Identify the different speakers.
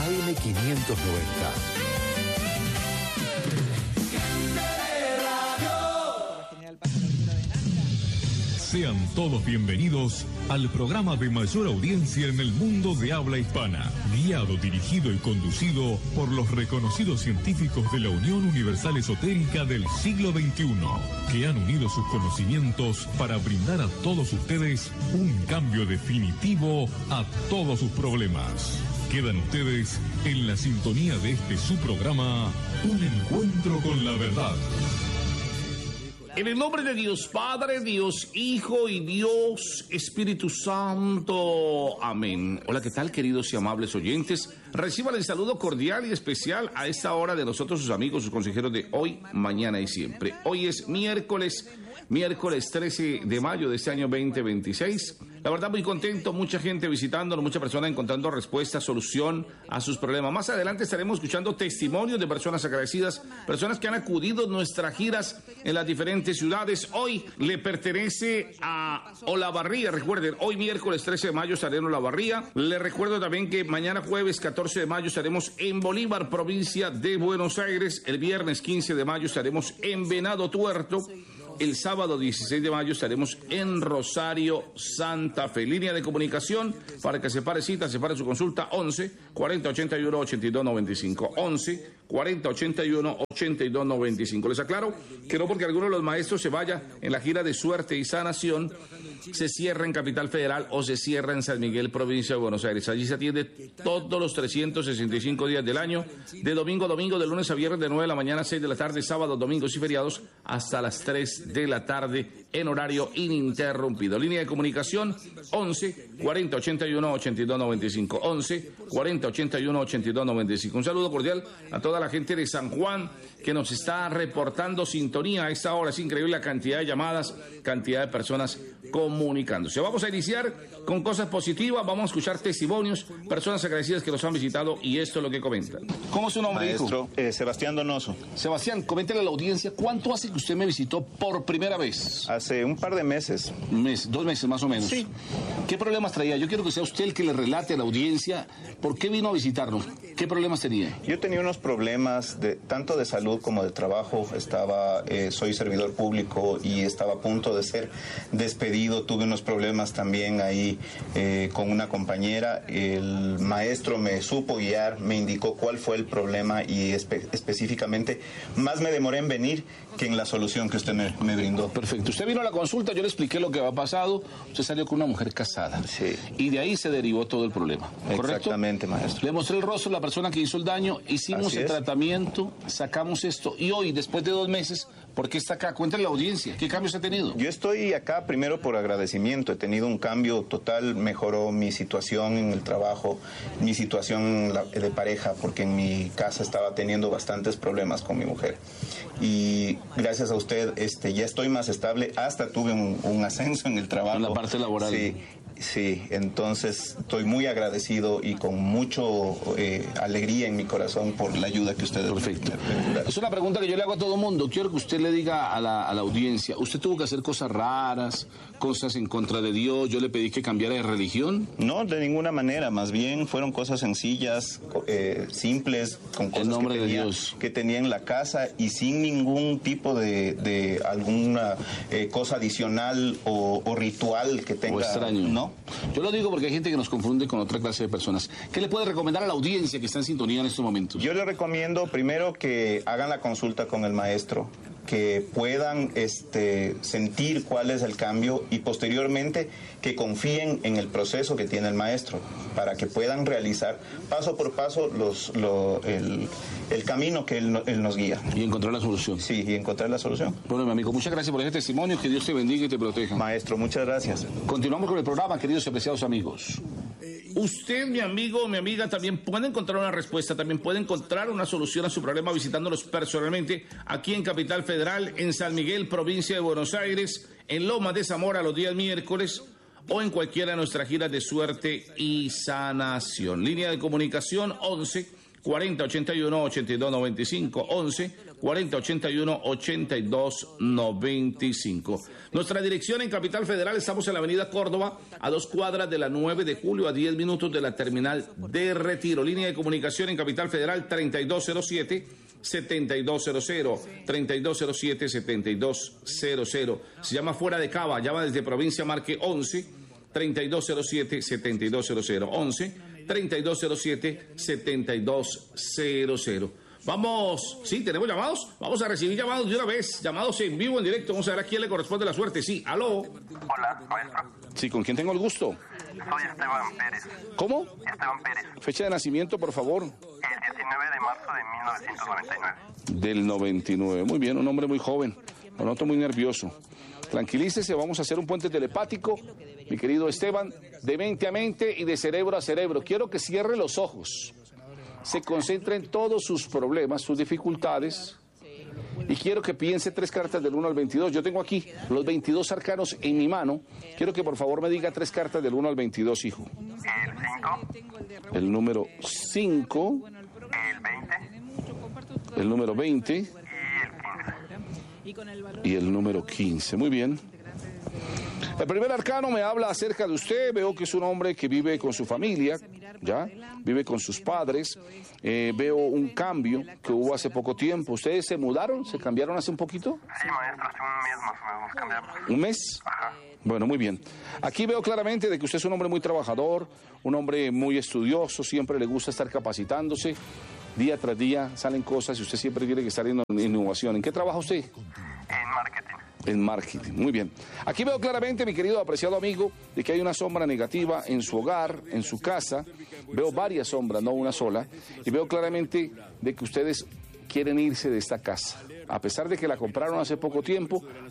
Speaker 1: AM590.
Speaker 2: Sean todos bienvenidos al programa de mayor audiencia en el mundo de habla hispana, guiado, dirigido y conducido por los reconocidos científicos de la Unión Universal Esotérica del siglo XXI, que han unido sus conocimientos para brindar a todos ustedes un cambio definitivo a todos sus problemas. Quedan ustedes en la sintonía de este su programa, Un Encuentro con la Verdad.
Speaker 3: En el nombre de Dios Padre, Dios Hijo y Dios Espíritu Santo. Amén. Hola, ¿qué tal, queridos y amables oyentes? Reciban el saludo cordial y especial a esta hora de nosotros, sus amigos, sus consejeros de hoy, mañana y siempre. Hoy es miércoles 13 de mayo de este año 2026. La verdad, muy contento, mucha gente visitándonos, muchas personas encontrando respuesta, solución a sus problemas. Más adelante estaremos escuchando testimonios de personas agradecidas, personas que han acudido a nuestras giras en las diferentes ciudades. Hoy le pertenece a Olavarría. Recuerden, hoy miércoles 13 de mayo estaremos en Olavarría. Les recuerdo también que mañana jueves 14 de mayo estaremos en Bolívar, provincia de Buenos Aires. El viernes 15 de mayo estaremos en Venado Tuerto. El sábado 16 de mayo estaremos en Rosario, Santa Fe. Línea de comunicación para que separe cita, separe su consulta, 11 40 81 82 95. 11 40 81 82 95. Les aclaro que no porque alguno de los maestros se vaya en la gira de suerte y sanación, se cierra en Capital Federal o se cierra en San Miguel, provincia de Buenos Aires. Allí se atiende todos los 365 días del año, de domingo a domingo, de lunes a viernes, de 9 de la mañana a 6 de la tarde, sábados, domingos y feriados, hasta las 3 de la tarde, en horario ininterrumpido. Línea de comunicación, 11 40 81 82 95. 11 40 81 82 95. Un saludo cordial a toda la gente de San Juan que nos está reportando sintonía a esta hora. Es increíble la cantidad de llamadas, cantidad de personas comunicándose. Vamos a iniciar con cosas positivas, vamos a escuchar testimonios, personas agradecidas que nos han visitado, y esto es lo que comentan. ¿Cómo es su nombre,
Speaker 4: maestro? Sebastián Donoso.
Speaker 3: Sebastián, coméntele a la audiencia, ¿cuánto hace que usted me visitó por primera vez?
Speaker 4: Hace un par de meses.
Speaker 3: 2 meses más o menos.
Speaker 4: Sí.
Speaker 3: ¿Qué problemas traía? Yo quiero que sea usted el que le relate a la audiencia por qué vino a visitarnos. ¿Qué problemas tenía?
Speaker 4: Yo tenía unos problemas tanto de salud como de trabajo. Soy servidor público y estaba a punto de ser despedido. Tuve unos problemas también ahí con una compañera. El maestro me supo guiar, me indicó cuál fue el problema y específicamente más me demoré en venir que en la solución que usted me brindó.
Speaker 3: Perfecto. Usted vino a la consulta, yo le expliqué lo que había pasado. Usted salió con una mujer casada.
Speaker 4: Sí.
Speaker 3: Y de ahí se derivó todo el problema. ¿Correcto?
Speaker 4: Exactamente, maestro.
Speaker 3: Le mostré el rostro de la persona que hizo el daño, hicimos el tratamiento, sacamos esto, y hoy, después de 2 meses, ¿por qué está acá? Cuéntale a la audiencia, ¿qué cambios ha tenido?
Speaker 4: Yo estoy acá primero por agradecimiento. He tenido un cambio total, mejoró mi situación en el trabajo, mi situación de pareja, porque en mi casa estaba teniendo bastantes problemas con mi mujer. Y gracias a usted ya estoy más estable, hasta tuve un ascenso en el trabajo.
Speaker 3: En la parte laboral.
Speaker 4: Sí, entonces estoy muy agradecido y con mucho alegría en mi corazón por la ayuda que ustedes.
Speaker 3: Perfecto. Es una pregunta que yo le hago a todo mundo. Quiero que usted le diga a la audiencia, ¿usted tuvo que hacer cosas raras, cosas en contra de Dios? ¿Yo le pedí que cambiara de religión?
Speaker 4: No, de ninguna manera. Más bien fueron cosas sencillas, simples, con cosas que tenía en la casa y sin ningún tipo de alguna cosa adicional o ritual que tenga.
Speaker 3: O extraño.
Speaker 4: No.
Speaker 3: Yo lo digo porque hay gente que nos confunde con otra clase de personas. ¿Qué le puede recomendar a la audiencia que está en sintonía en estos momentos?
Speaker 4: Yo le recomiendo primero que hagan la consulta con el maestro, que puedan sentir cuál es el cambio y posteriormente que confíen en el proceso que tiene el maestro para que puedan realizar paso por paso el camino que él nos guía.
Speaker 3: Y encontrar la solución.
Speaker 4: Sí, y encontrar la solución.
Speaker 3: Bueno, mi amigo, muchas gracias por este testimonio. Que Dios te bendiga y te proteja.
Speaker 4: Maestro, muchas gracias.
Speaker 3: Continuamos con el programa, queridos y apreciados amigos. Usted, mi amigo, mi amiga, también puede encontrar una respuesta, también puede encontrar una solución a su problema visitándolos personalmente aquí en Capital Federal, en San Miguel, provincia de Buenos Aires, en Lomas de Zamora los días miércoles o en cualquiera de nuestras giras de suerte y sanación. Línea de comunicación 11 4081-8295, 11 4081-8295. Nuestra dirección en Capital Federal, estamos en la avenida Córdoba, a 2 cuadras de la 9 de julio, a 10 minutos de la terminal de Retiro. Línea de comunicación en Capital Federal, 3207-7200, 3207-7200. Se llama Fuera de Cava, llama desde provincia, marque 11 3207-7200, 11 3207-7200. Vamos, sí, tenemos llamados. Vamos a recibir llamados de una vez. Llamados en vivo, en directo. Vamos a ver a quién le corresponde la suerte. Sí, aló.
Speaker 1: Hola, maestro.
Speaker 3: Sí, ¿con quién tengo el gusto?
Speaker 1: Soy Esteban Pérez.
Speaker 3: ¿Cómo?
Speaker 1: Esteban Pérez.
Speaker 3: Fecha de nacimiento, por favor.
Speaker 1: El 19 de marzo de 1999.
Speaker 3: Del 99. Muy bien, un hombre muy joven. Lo noto muy nervioso. Tranquilícese, vamos a hacer un puente telepático, mi querido Esteban, de mente a mente y de cerebro a cerebro. Quiero que cierre los ojos, se concentre en todos sus problemas, sus dificultades, y quiero que piense 3 cartas del 1 al 22. Yo tengo aquí los 22 arcanos en mi mano. Quiero que por favor me diga 3 cartas del 1 al 22, hijo.
Speaker 1: El 5.
Speaker 3: El número 5.
Speaker 1: El 20.
Speaker 3: El número 20.
Speaker 1: Y el 15.
Speaker 3: Y el número 15. Muy bien. El primer arcano me habla acerca de usted. Veo que es un hombre que vive con su familia, ¿ya? Vive con sus padres. Veo un cambio que hubo hace poco tiempo. ¿Ustedes se mudaron? ¿Se cambiaron hace un poquito?
Speaker 1: Sí, maestro, hace un mes más o menos nos cambiamos.
Speaker 3: ¿Un mes?
Speaker 1: Ajá.
Speaker 3: Bueno, muy bien. Aquí veo claramente de que usted es un hombre muy trabajador, un hombre muy estudioso, siempre le gusta estar capacitándose. Día tras día salen cosas y usted siempre tiene que estar en innovación. ¿En qué trabaja usted?
Speaker 1: En marketing.
Speaker 3: En marketing, muy bien. Aquí veo claramente, mi querido apreciado amigo, de que hay una sombra negativa en su hogar, en su casa. Veo varias sombras, no una sola. Y veo claramente de que ustedes quieren irse de esta casa. A pesar de que la compraron hace poco tiempo,